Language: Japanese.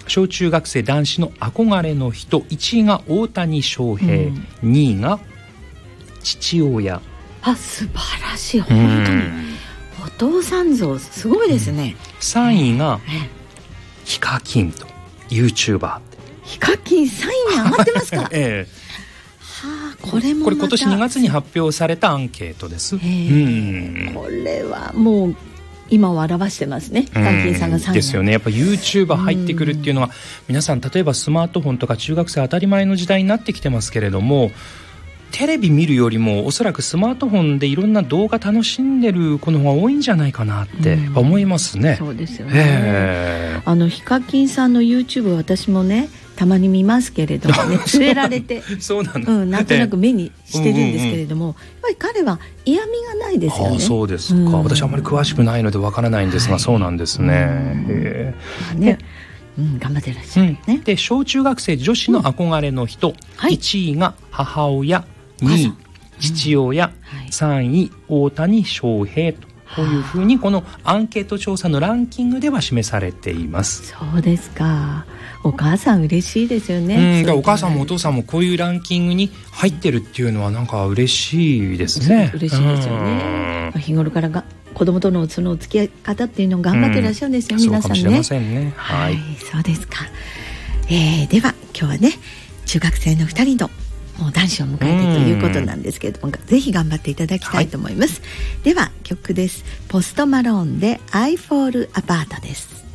小中学生男子の憧れの人、1位が大谷翔平、2位が父親。 素晴らしい。本当にお父さん像すごいですね。 3位がヒカキンと YouTuber。 ヒカキン3位に上がってますか？これ今年 2月に発表されたアンケートです。 これはもう今を表してますね。ヒカキンさんが3位ですよね。やっぱ YouTuber 入ってくるっていうのは、皆さん例えばスマートフォンとか中学生当たり前の時代になってきてますけれども、テレビ見るよりもおそらくスマートフォンでいろんな動画楽しんでる子の方が多いんじゃないかなって思いますね。 そうですよね。ヒカキンさんの YouTube 私もねたまに見ますけれどもね、連れられてそうなの、 なんとなく目にしてるんですけれども、やっぱり彼は嫌味がないですよね。 そうですか。私あんまり詳しくないのでわからないんですが、そうなんですね。 頑張ってらっしゃるね。 で小中学生女子の憧れの人、1位が母親、2位父親、3位大谷翔平と、こういうふうにこのアンケート調査のランキングでは示されています。 そうですか。お母さん嬉しいですよね。 お母さんもお父さんもこういうランキングに入ってるっていうのはなんか嬉しいですね。 嬉しいですよね。日頃から子供とのその付き合い方っていうのを頑張ってらっしゃるんですよ、皆さんね。そうかもしれませんね。そうですか。では今日はね中学生の2人のもう男子を迎えてということなんですけれども、ぜひ頑張っていただきたいと思います。では曲です。ポストマローンで I Fall Apart です。